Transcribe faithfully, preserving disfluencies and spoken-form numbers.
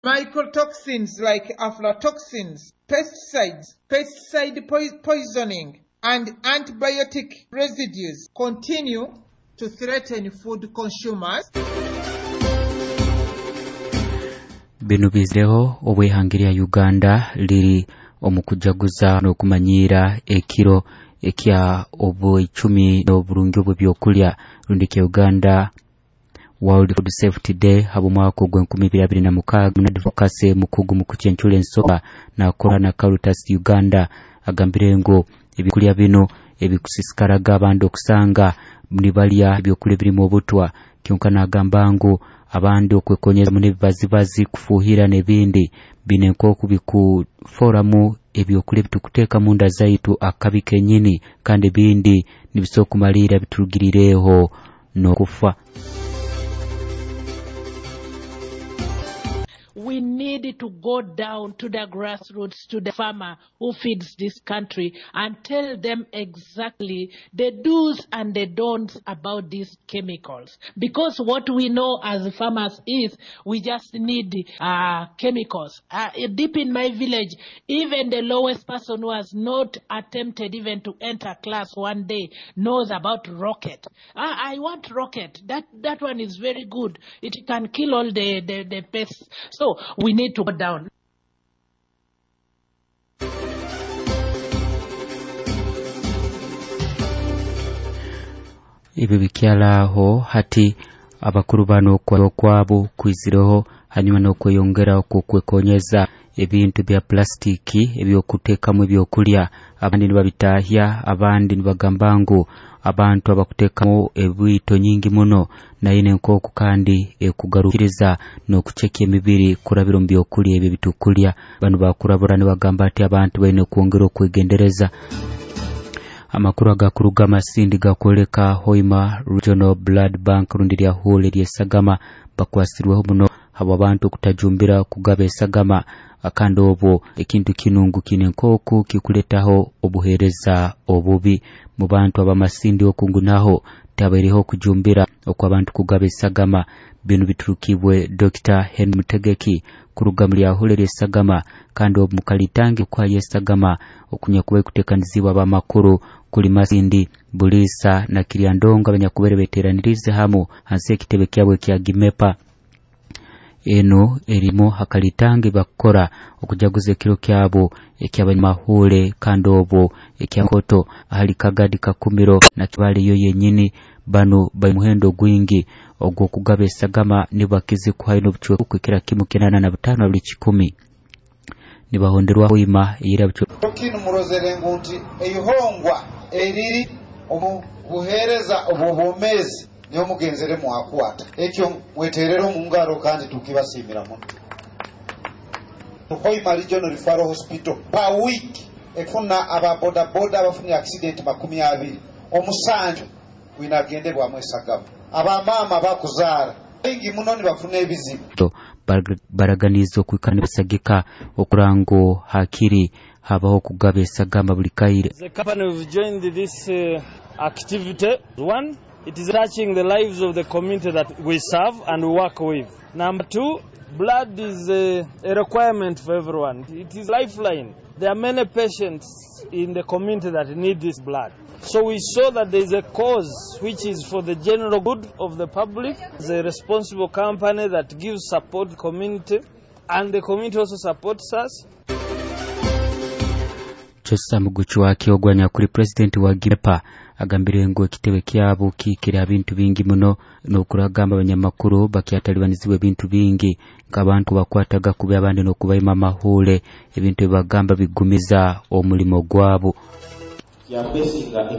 Mycotoxins like aflatoxins, pesticides, pesticide po- poisoning, and antibiotic residues continue to threaten food consumers. Bino bizireho obwehangira Uganda liri omukujaguza n'okumanyira ekiro ekya obo icumi n'obulungi obwo byokulya rundike Uganda World Food Safety Day habo mwaka gw'enkumi abiri na mukaaga na advocacy mukugu mu kucyenchula ensoka na Corona Caritas Uganda agambire ngo ebikulya bino ebikusisikaraga abantu okusanga nibalya ebyokulya birimo obutwa kyonka nagamba ngo abandi okwekonyeza mune bibazibazi kufuhira nebindi binenko kubikuforamu ebyokulya bitukuteeka munda zaitu akabi kenyini kandi bindi nibisokumalira biturugirireho n'okufa. We need to go down to the grassroots, to the farmer who feeds this country, and tell them exactly the do's and the don'ts about these chemicals. Because what we know as farmers is we just need uh, chemicals. Uh, deep in my village, even the lowest person who has not attempted even to enter class one day knows about rocket. Uh, I want rocket. That that one is very good. It can kill all the, the, the pests. So we need to go down. Ibi bikyalaho hati abakuru bano kwa kwabo kwizireho hanyuma no kweyongera okukwekonyeza ebintu bya plastiki ebyokuteeka mu byokulya abandi nibabitahya abandi nibagambango abantu abakuteekamu ebwito nyingi muno naye nenko kandi ekugarukiriza n'okucheka emibiri kurabira mu byokulya ebyo bitukulya bano bakurabura ne bagamba ati abantu bene kuongera okwegendereza. Amakuru agakuruga masindi gakoleka Hoima Regional Blood Bank rundirya hole lyesagama bakwasirweho muno abo abantu kutajumbira kugaba esagama akandi obwo ekintu kinungu kinenkoku kikuletaho obuhereza obubi mu bantu abamasindi okungunaho tabereho kujumbira okwa abantu kugaba esagama bino biturukibwe Doctor Hen Mutegeki kurugamuli ahole lyesagama kandi obumukalitange kwa yesagama okunya kuwe kutekanizibwa abamakuru kuli masindi bulisa na Kiryandonga abanyakubere beteranirize hamu hansi ekitebe kyabwe kya Gimepa eno erimo hakalitange bakora okujaguza ekiro kyabo ekyabanyamahule kandi obwo ekyakoto ahali kagadi kakumiro na kibali yo yenyini bano bayimuhendo gwingi ogwo kugaba esagama nibakize kuhaino obuchwe kukira kimu kinana na butano buli kikumi nibahonderwa Hoima yira buchwe tokino murozere ngunti eyihongwa eriri obuhereza obubomezi niyo mugenzere mwakwata ekyo mweterero mu ngaro kandi tukibasimira muno. Hoima Regional Referral Hospital per week efuna aba boda boda abafuna accident makumi abiri omusanju winagenderwa mwesagama abamama bakuzara ingi muno ni bafuna ebizibu baraganizo kwikana bisagika okurango hakiri habaho kugaba esagama buli kaire. The company have joined this uh, activity. One, it is touching the lives of the community that we serve and work with. Number two, blood is a, a requirement for everyone. It is lifeline. There are many patients in the community that need this blood. So we saw that there is a cause which is for the general good of the public. It's a responsible company that gives support to the community, and the community also supports us. Chosa muguchu wake ogwanya kuri president wa Gimepa agambire ngo kitebe kyabo kikira bintu bingi muno no kuragamba abanyamakuru bakyatalibanizibwe bintu bingi nk'abantu bakwataga kuba abandi no kubayima mahule ebintu bagamba bigumiza omulimo gwabo.